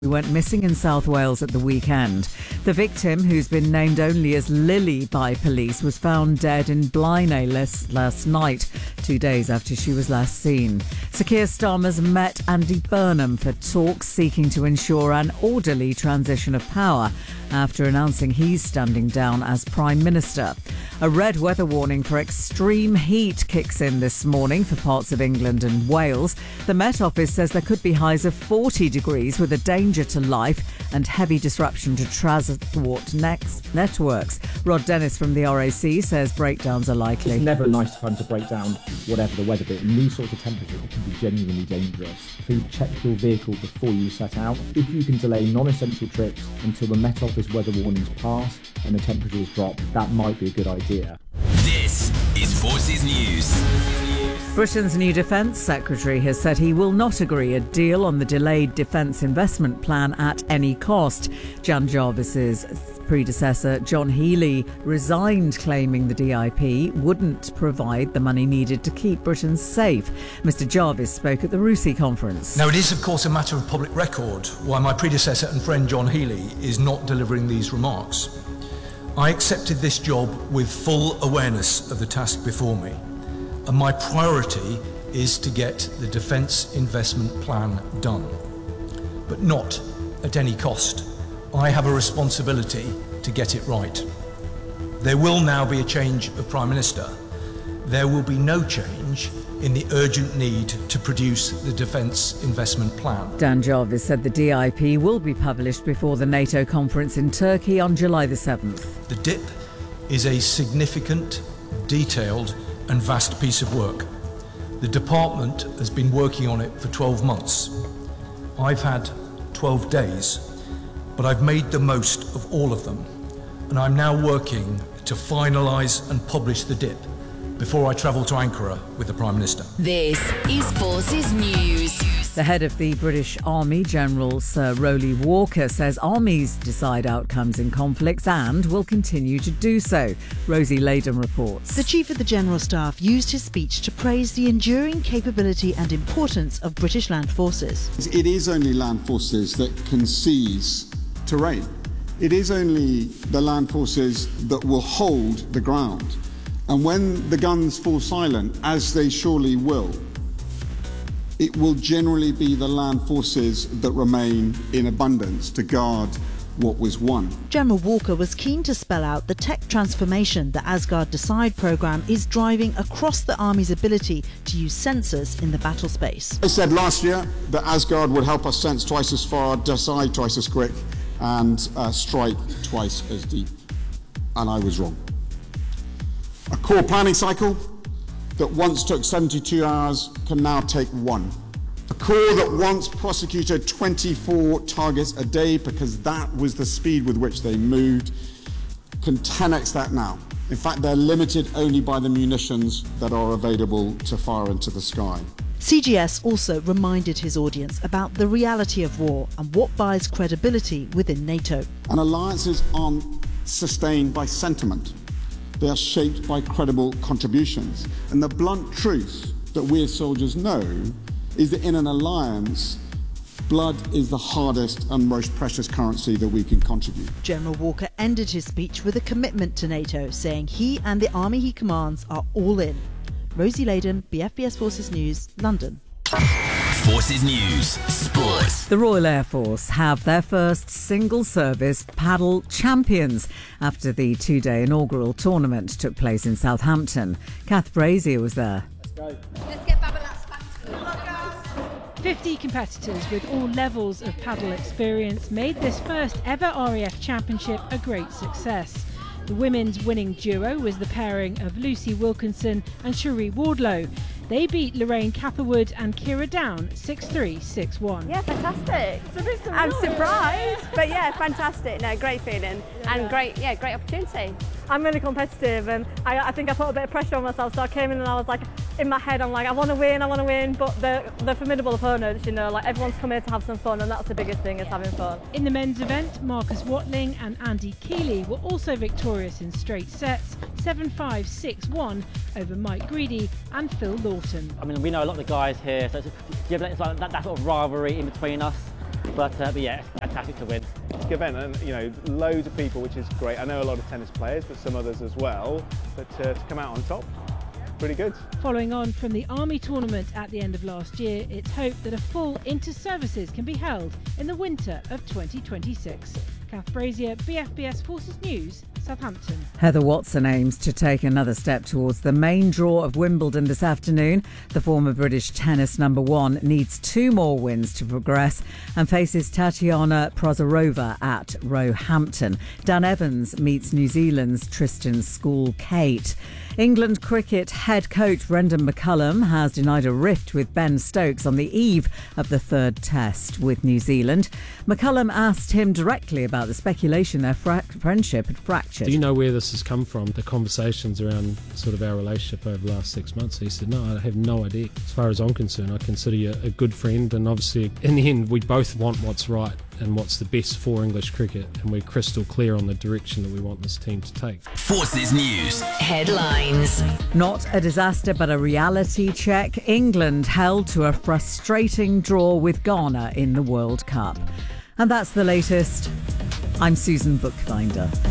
who went missing in South Wales at the weekend. The victim, who's been named only as Lily by police, was found dead in Blaenau last night, 2 days after she was last seen. Sir Keir Starmer's met Andy Burnham for talks seeking to ensure an orderly transition of power after announcing he's standing down as Prime Minister. A red weather warning for extreme heat kicks in this morning for parts of England and Wales. The Met Office says there could be highs of 40 degrees with a danger to life and heavy disruption to transport networks. Rod Dennis from the RAC says breakdowns are likely. It's never a nice time to break down whatever the weather, but in these sorts of temperatures it can be genuinely dangerous. Please check your vehicle before you set out. If you can delay non-essential trips until the Met Office weather warnings pass and the temperatures drop, that might be a good idea. This is Forces News. Britain's new Defence Secretary has said he will not agree a deal on the delayed defence investment plan at any cost. Jan Jarvis's predecessor, John Healey, resigned, claiming the DIP wouldn't provide the money needed to keep Britain safe. Mr Jarvis spoke at the RUSI conference. Now, it is, of course, a matter of public record why my predecessor and friend John Healey is not delivering these remarks. I accepted this job with full awareness of the task before me, and my priority is to get the Defence Investment Plan done, but not at any cost. I have a responsibility to get it right. There will now be a change of Prime Minister. There will be no change in the urgent need to produce the Defence Investment Plan. Dan Jarvis said the DIP will be published before the NATO conference in Turkey on July the 7th. The DIP is a significant, detailed and vast piece of work. The department has been working on it for 12 months. I've had 12 days, but I've made the most of all of them, and I'm now working to finalise and publish the DIP before I travel to Ankara with the Prime Minister. This is Forces News. The head of the British Army, General Sir Rowley Walker, says armies decide outcomes in conflicts and will continue to do so. Rosie Laden reports. The Chief of the General Staff used his speech to praise the enduring capability and importance of British land forces. It is only land forces that can seize terrain. It is only the land forces that will hold the ground. And when the guns fall silent, as they surely will, it will generally be the land forces that remain in abundance to guard what was won. General Walker was keen to spell out the tech transformation the Asgard Decide programme is driving across the Army's ability to use sensors in the battle space. I said last year that Asgard would help us sense twice as far, decide twice as quick, and strike twice as deep. And I was wrong. A core planning cycle that once took 72 hours can now take 1. A corps that once prosecuted 24 targets a day because that was the speed with which they moved can 10x that now. In fact, they're limited only by the munitions that are available to fire into the sky. CGS also reminded his audience about the reality of war and what buys credibility within NATO. And alliances aren't sustained by sentiment. They are shaped by credible contributions. And the blunt truth that we as soldiers know is that in an alliance, blood is the hardest and most precious currency that we can contribute. General Walker ended his speech with a commitment to NATO, saying he and the army he commands are all in. Rosie Laden, BFBS Forces News, London. Forces News, Sport. The Royal Air Force have their first single-service paddle champions after the 2-day inaugural tournament took place in Southampton. Kath Brazier was there. Let's get Babolat's back. 50 competitors with all levels of paddle experience made this first ever RAF Championship a great success. The women's winning duo was the pairing of Lucy Wilkinson and Cherie Wardlow. They beat Lorraine Catherwood and Kira Down 6-3, 6-1. Yeah, fantastic. I'm surprised, but yeah, fantastic. No, great feeling and great opportunity. I'm really competitive, and I think I put a bit of pressure on myself. So I came in and I was like, in my head, I'm like, I want to win. But the formidable opponents, you know, like everyone's come here to have some fun, and that's the biggest thing is having fun. In the men's event, Marcus Watling and Andy Keeley were also victorious in straight sets, 7-5, 6-1 over Mike Greedy and Phil Lawton. I mean, we know a lot of the guys here, so it's like that sort of rivalry in between us. But yeah, fantastic to win. It's a good event, and you know, loads of people, which is great. I know a lot of tennis players, but some others as well. But to come out on top, pretty good. Following on from the Army tournament at the end of last year, it's hoped that a full inter-services can be held in the winter of 2026. Kath Brazier, BFBS Forces News, Southampton. Heather Watson aims to take another step towards the main draw of Wimbledon this afternoon. The former British tennis number one needs 2 more wins to progress and faces Tatiana Prozorova at Roehampton. Dan Evans meets New Zealand's Tristan School-Kate. England cricket head coach Brendan McCullum has denied a rift with Ben Stokes on the eve of the 3rd test with New Zealand. McCullum asked him directly about the speculation their friendship had fractured. Do you know where this has come from, the conversations around sort of our relationship over the last 6 months? He said, no, I have no idea. As far as I'm concerned, I consider you a good friend, and obviously in the end we both want what's right and what's the best for English cricket, and we're crystal clear on the direction that we want this team to take. Forces News Headlines. Not a disaster but a reality check. England held to a frustrating draw with Ghana in the World Cup. And that's the latest. I'm Susan Bookbinder.